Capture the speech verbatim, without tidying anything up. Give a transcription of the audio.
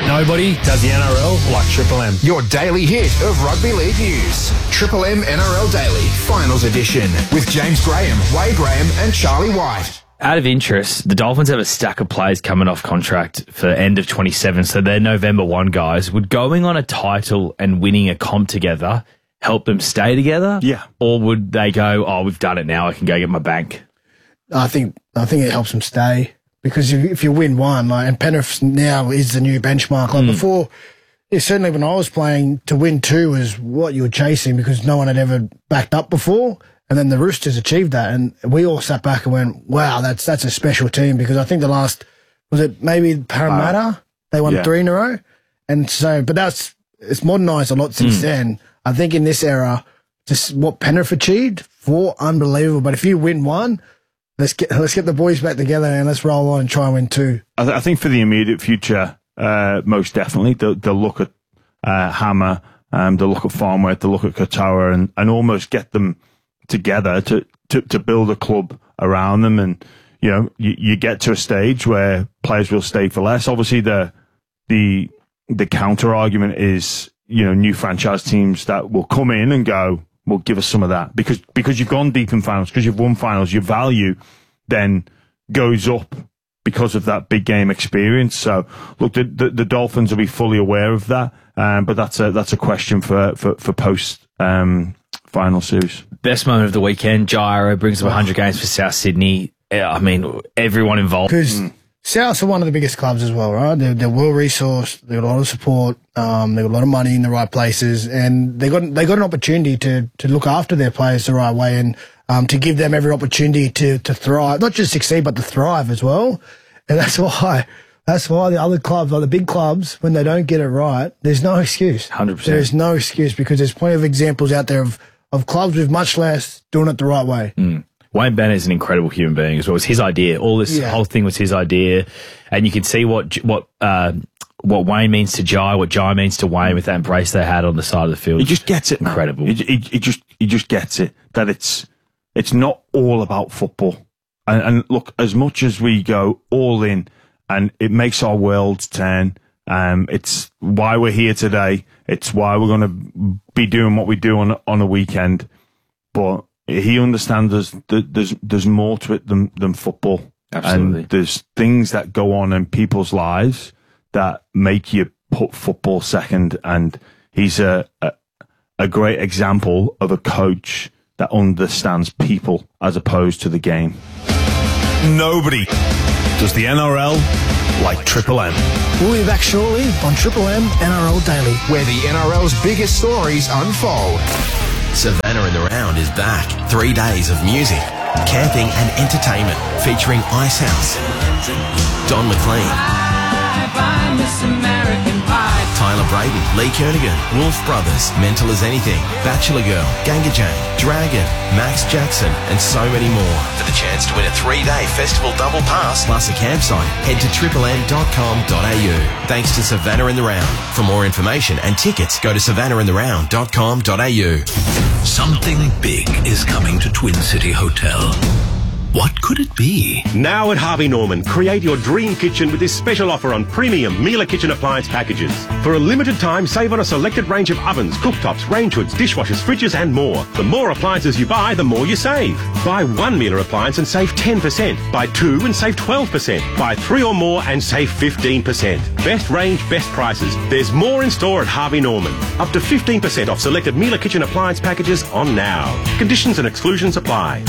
Nobody does the N R L like Triple M. Your daily hit of rugby league news. Triple M N R L Daily, Finals Edition, with James Graham, Wade Graham and Charlie White. Out of interest, the Dolphins have a stack of players coming off contract for end of twenty-seven, so they're November first guys. Would going on a title and winning a comp together help them stay together? Yeah. Or would they go, oh, we've done it now, I can go get my bank? I think I think it helps them stay. Because if, if you win one, like, and Penrith now is the new benchmark. Like mm. before, yeah, certainly when I was playing, to win two was what you were chasing because no one had ever backed up before. And then the Roosters achieved that. And we all sat back and went, wow, that's that's a special team. Because I think the last, was it maybe Parramatta? Uh, they won yeah. three in a row. And so, but that's, it's modernised a lot since mm. then. I think in this era, just what Penrith achieved, four, unbelievable. But if you win one, Let's get let's get the boys back together and let's roll on and try and win two. I, th- I think for the immediate future, uh, most definitely, they'll, they'll look at uh, Hammer, um, they'll look at Farnworth, they'll look at Katoa and, and almost get them together to, to, to build a club around them. And, you know, you, you get to a stage where players will stay for less. Obviously, the the the counter argument is, you know, new franchise teams that will come in and go, will give us some of that because because you've gone deep in finals, because you've won finals, your value then goes up because of that big game experience. So look, the the, the Dolphins will be fully aware of that, um, but that's a that's a question for for, for post um, final series. Best moment of the weekend, Gyro brings up one hundred games for South Sydney. I mean, everyone involved. Because mm. South are one of the biggest clubs as well, right? They're, they're well resourced. They've got a lot of support. Um, they've got a lot of money in the right places, and they got they got an opportunity to to look after their players the right way and um, to give them every opportunity to to thrive, not just succeed but to thrive as well. And that's why that's why the other clubs, like the big clubs, when they don't get it right, there's no excuse. one hundred percent. There's no excuse because there's plenty of examples out there of of clubs with much less doing it the right way. Mm. Wayne Bennett is an incredible human being as well. It was his idea. All this yeah. whole thing was his idea. And you can see what what uh, what Wayne means to Jai, what Jai means to Wayne with that embrace they had on the side of the field. He just gets it. Incredible. He, he, he just he just gets it, that it's it's not all about football. And, and look, as much as we go all in and it makes our world turn, um, it's why we're here today. It's why we're going to be doing what we do on, on a weekend. But he understands there's, there's there's more to it than than football. Absolutely. And there's things that go on in people's lives that make you put football second. And he's a a, a great example of a coach that understands people as opposed to the game. Nobody does the N R L like Triple M. We'll be back shortly on Triple M N R L Daily, where the N R L's biggest stories unfold. Savannah in the Round is back. Three days of music, camping and entertainment featuring Ice House, Don McLean, Tyler Braden, Lee Kernaghan, Wolf Brothers, Mental as Anything, Bachelor Girl, Ganga Jane, Dragon, Max Jackson and so many more. For the chance to win a three-day festival double pass plus a campsite, head to triple m dot com dot a u. Thanks to Savannah in the Round. For more information and tickets, go to savannah in the round dot com dot a u. Something big is coming to Twin City Hotel. What could it be? Now at Harvey Norman, create your dream kitchen with this special offer on premium Miele kitchen appliance packages. For a limited time, save on a selected range of ovens, cooktops, range hoods, dishwashers, fridges and more. The more appliances you buy, the more you save. Buy one Miele appliance and save ten percent. Buy two and save twelve percent. Buy three or more and save fifteen percent. Best range, best prices. There's more in store at Harvey Norman. Up to fifteen percent off selected Miele kitchen appliance packages on now. Conditions and exclusions apply.